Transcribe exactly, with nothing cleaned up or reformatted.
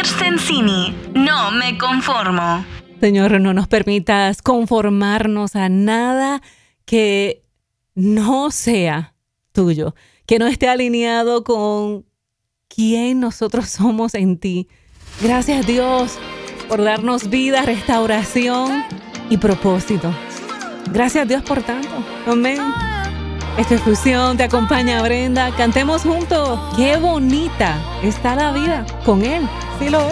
Samir Sensini, no me conformo. Señor, no nos permitas conformarnos a nada que no sea tuyo, que no esté alineado con quién nosotros somos en ti. Gracias, Dios, por darnos vida, restauración y propósito. Gracias, Dios, por tanto. Amén. Esta fusión te acompaña, Brenda. Cantemos juntos. Qué bonita está la vida con Él. Sí lo es.